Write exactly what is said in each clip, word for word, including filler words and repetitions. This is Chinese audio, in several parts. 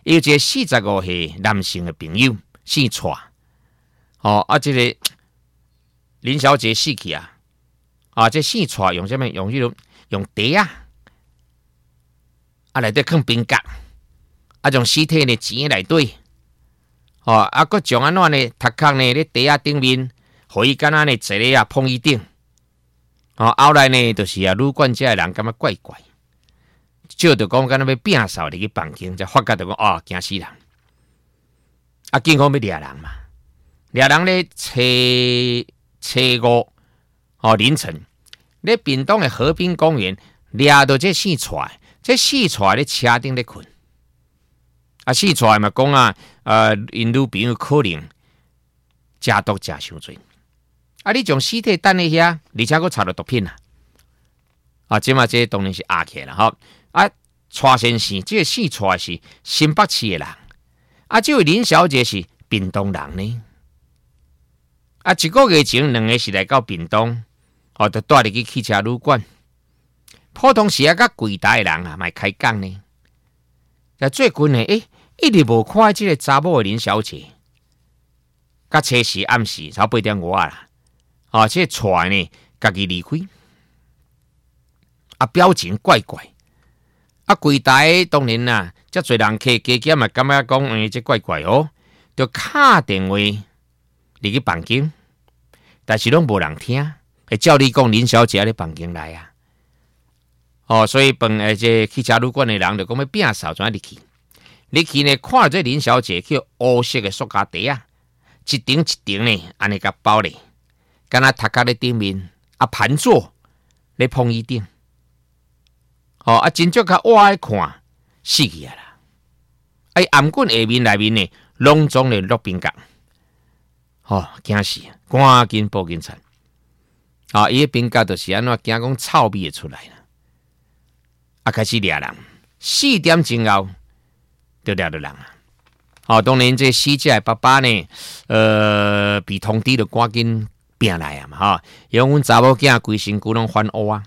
有一个四十五岁男性的朋友姓蔡，哦啊，这个林小姐死去啊，啊，这姓蔡用什么？用迄种用茶啊，啊内底放冰角，啊将尸体呢钱内底，哦啊，佮将安怎呢？头壳呢咧茶啊顶面，互伊敢若呢坐咧啊碰伊顶，哦后来呢就是啊旅馆遮的人感觉怪怪。照着讲，敢若要摒扫入去房间，才发觉到讲哦，惊死人！啊，警方要抓人嘛，抓人咧，初初五哦凌晨，咧屏东的河滨公园抓到这四蔡，这四蔡咧车顶咧困。啊，四蔡嘛讲啊，呃，因女朋友可能食毒食伤多，啊，你将尸体等咧遐，而且佫查到毒品啊！啊，即嘛这当然是压起啦，吼。啊，蔡先生，这个四蔡是新北市的人，啊，这位林小姐是屏东人呢。啊，一个月前两个是来到屏东，哦，就带入去汽车旅馆。普通时啊，甲柜台的人啊，卖开讲呢。但最近呢，诶、欸，一直无看这个查某的林小姐。甲初时暗时差八点五啊啦，啊，这个蔡呢，家己离开，啊，表情怪怪。啊，柜台当然啦，遮侪人客加减嘛，感觉讲诶，这怪怪哦，就敲电话入去房间，但是拢无人听，会照你讲林小姐咧房间来啊。哦，所以本诶这汽车旅馆的人就讲要摒扫怎入去，入去呢看到这林小姐去乌色的塑胶袋啊，一顶一顶呢，安尼甲包咧，敢若头壳咧顶面，啊盘坐咧碰椅顶。哦，啊，真足较我来看，死去啊啦！哎，颔棍下面内面呢，拢总咧落冰角，哦，惊死，赶紧报警察。啊，伊个冰角就是安怎惊讲臭味会出来啦。啊，开始抓人，四点钟后就抓到人啊！哦，当然这死者的爸爸呢，呃，被通知就赶紧拼来啊嘛，哈，因为阮查某囝规身躯拢翻乌啊。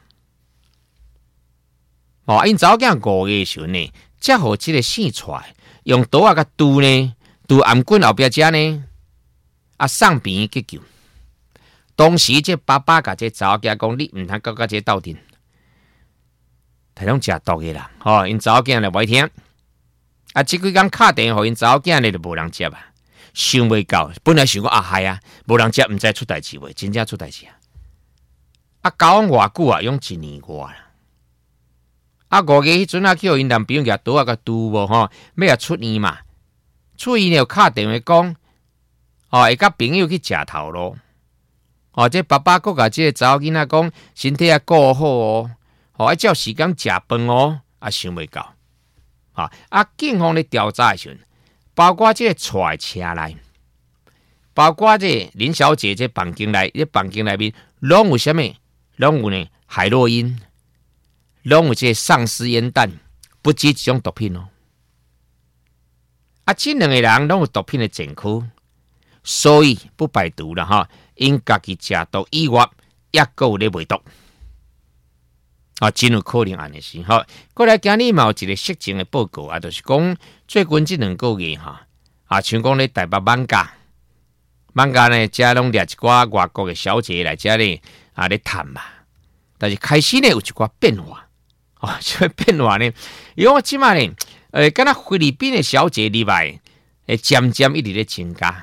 哦，因早囝五月时呢，才互即个死蔡用刀啊甲拄呢，拄颔棍后壁遮呢，啊送病院急救。当时这爸爸甲这查某囝讲，你毋通搞甲这斗阵，他拢食毒的啦。吼、哦，因查某囝来袂听，啊，即几工敲电话，因查某囝呢就无人接啊，想袂到，本来想讲啊嗨啊，无人接，毋知出代志袂，真正出代志啊！啊，交往偌久啊，用一年外啦。啊，五月迄阵啊，叫因男朋友举刀啊，甲拄无吼，要啊出院嘛。出院了，敲电话讲，哦，会甲朋友去食头路。哦，这爸爸佫甲这个查某囡仔讲，身体啊顾好哦，哦，要照时间食饭哦，啊，想袂到。啊，啊，警方咧调查的时阵，包括这个蔡车内，包括这林小姐这房间内，这房间内面拢有啥物？拢有呢海洛因。拢有这丧尸烟弹，不止一种毒品哦。啊，这两个人拢有毒品的前科，所以不排除啦哈。因家己食毒以外，也阁有咧卖毒，啊，真有可能安尼是哈。过来今日嘛有一个实情的报告啊，就是讲最近这两个月哈，啊，像讲咧台北艋舺，艋舺呢，遮拢掠一寡外国的小姐来遮咧啊咧谈嘛，但是开始呢有一寡变化。哦，这变化呢？因为我即马呢，呃，敢若菲律宾的小姐入来，诶，渐渐一直咧增加。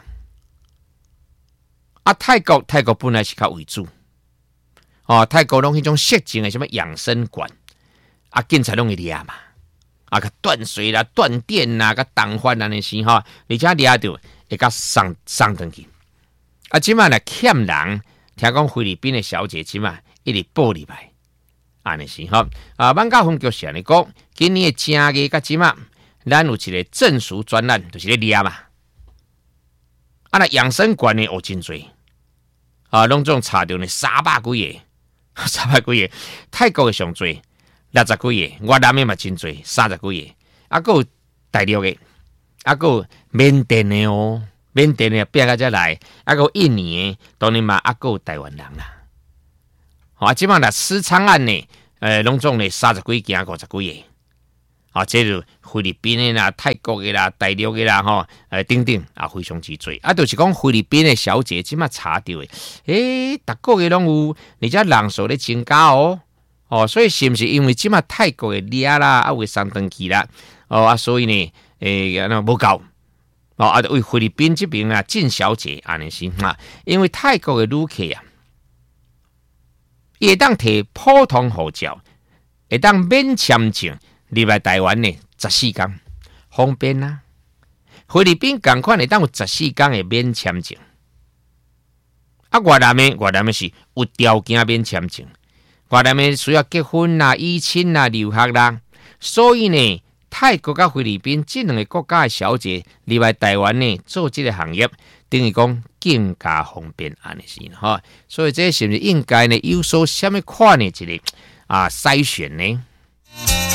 啊，泰国泰国本来是较为主，哦，泰国拢迄种色情的什么养生馆，啊，警察拢会抓嘛，啊，甲断水啦、断电啦、甲动翻安尼是吼，而且抓着会甲送送转去。啊，即马呢欠人，听讲菲律宾的小姐即马一直报入来。安尼是吼，啊，艋舺分局是安尼讲，今年的正月甲即马，咱有一个证书专案，就是咧抓嘛。啊，那养生馆呢，有真多，啊，拢总查到呢三百几个，三百几个，泰国的上多，六十几个，越南的嘛真多，三十几个，啊，还有大陆的，啊，还有缅甸的哦，缅甸的变到遮来，啊，还有印尼的，当然嘛，啊，还有台湾人啦。啊，即摆若私娼案呢，呃，拢总咧三十几件、五十几个， 啊，这就菲律宾的啦、泰国的啦、大陆的啦，吼，呃，等等啊，非常之多。啊，就是讲菲律宾的小姐即马查到的，诶，逐个月拢有，而且人数咧增加哦，哦，所以是不是因为即马泰国的掠啦，啊，为送登去啦，哦啊，所以呢，诶，那无够，哦啊，为菲律宾这边啊进小姐安尼是啊，因为泰国的旅客啊，会当摕普通护照，会当免签证。入来台湾呢，十四天方便啊！菲律宾同款会当有十四天的免签证，啊，越南的越南的是有条件免签证，越南的需要结婚啦、依亲啦、留学啦，所以呢，泰国甲菲律宾这两个国家的小姐入来台湾呢，做这个行业，等于讲更加方便安尼是哈，所以这是不是应该呢有所什么款的一个啊筛选呢？